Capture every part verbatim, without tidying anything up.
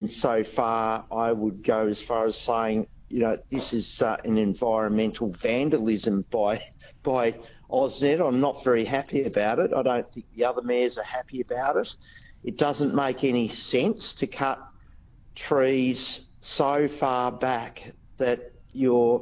so far, I would go as far as saying, you know, this is uh, an environmental vandalism by by AusNet. I'm not very happy about it. I don't think the other mayors are happy about it. It doesn't make any sense to cut trees so far back that you're,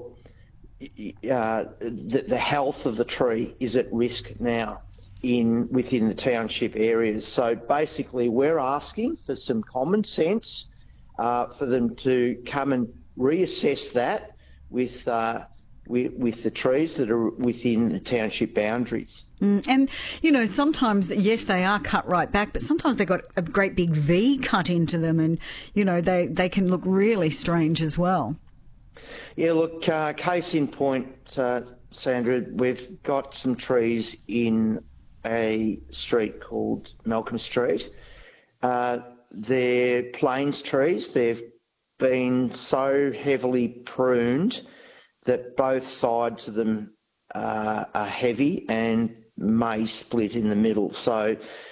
uh, the, the health of the tree is at risk now in within the township areas. So basically we're asking for some common sense, uh, for them to come and reassess that with, uh, with with the trees that are within the township boundaries. Mm, and, you know, sometimes, yes, they are cut right back, but sometimes they've got a great big V cut into them and, you know, they, they can look really strange as well. Yeah, look, uh, case in point, uh, Sandra, we've got some trees in a street called Malcolm Street. Uh, they're plains trees. They've been so heavily pruned that both sides of them uh, are heavy and may split in the middle. So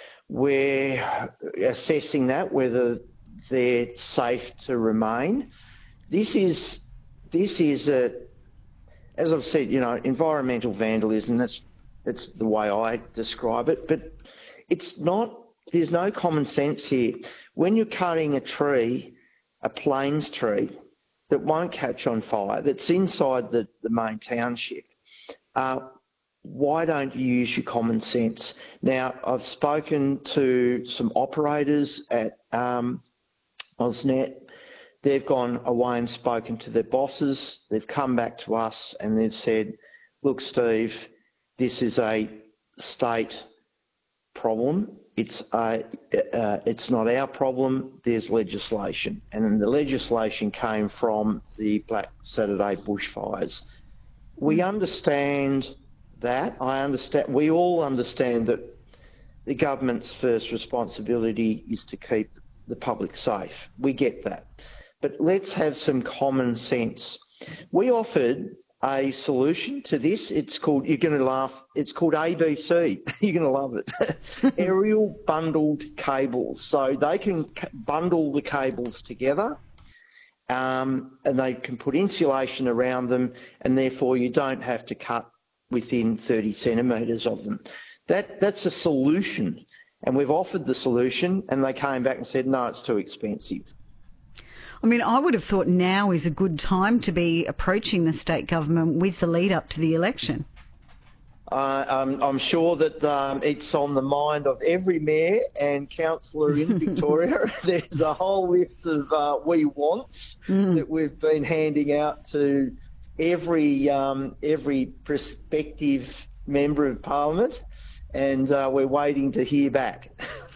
we're assessing that, whether they're safe to remain. This is, this is a, as I've said, you know, environmental vandalism, that's, that's the way I describe it, but it's not, there's no common sense here. When you're cutting a tree, a plains tree, that won't catch on fire, that's inside the, the main township, uh, why don't you use your common sense? Now, I've spoken to some operators at um, AusNet. They've gone away and spoken to their bosses. They've come back to us and they've said, look, Steve, this is a state problem. It's uh, uh, it's not our problem. There's legislation, and then the legislation came from the Black Saturday bushfires. We understand that. I understand. We all understand that the government's first responsibility is to keep the public safe. We get that, but let's have some common sense. We offered a solution to this. It's called, you're going to laugh, it's called A B C. You're going to love it. Aerial bundled cables. So they can bundle the cables together um, and they can put insulation around them, and therefore you don't have to cut within thirty centimetres of them. That, that's a solution. And we've offered the solution and they came back and said, no, it's too expensive. I mean, I would have thought now is a good time to be approaching the state government with the lead up to the election. Uh, I'm, I'm sure that um, it's on the mind of every mayor and councillor in Victoria. There's a whole list of uh, we wants mm. that we've been handing out to every um, every prospective member of Parliament, and uh, we're waiting to hear back.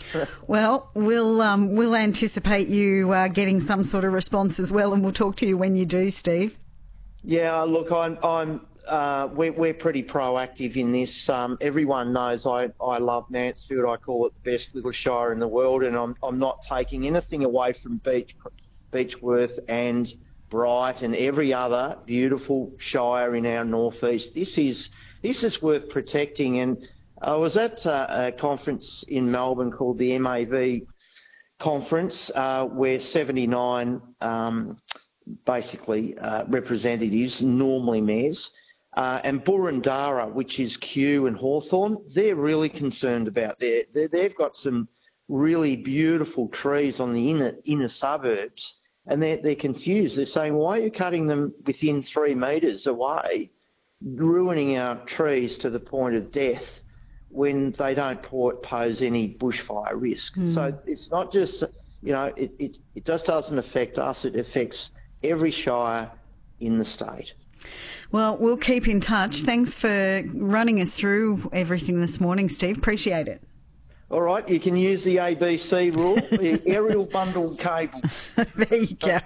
Well, we'll um, we'll anticipate you uh, getting some sort of response as well, and we'll talk to you when you do, Steve. Yeah, look, I'm, I'm uh, we're, we're pretty proactive in this. Um, everyone knows I, I love Mansfield. I call it the best little shire in the world, and I'm I'm not taking anything away from Beach, Beechworth and Bright and every other beautiful shire in our northeast. This is this is worth protecting. And I was at a, a conference in Melbourne called the M A V conference, uh, where seventy-nine um, basically uh, representatives, normally mayors, uh, and Burundara, which is Kew and Hawthorn, they're really concerned about their, they they've got some really beautiful trees on the inner inner suburbs, and they're, they're confused. They're saying, why are you cutting them within three metres away, ruining our trees to the point of death, when they don't pose any bushfire risk? Mm. So it's not just, you know, it, it, it just doesn't affect us, it affects every shire in the state. Well, we'll keep in touch. Thanks for running us through everything this morning, Steve. Appreciate it. All right, you can use the A B C rule, the aerial bundled cables. There you go.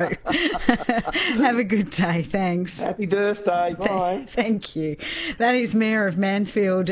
Have a good day. Thanks. Happy birthday. Bye. Thank you. That is Mayor of Mansfield,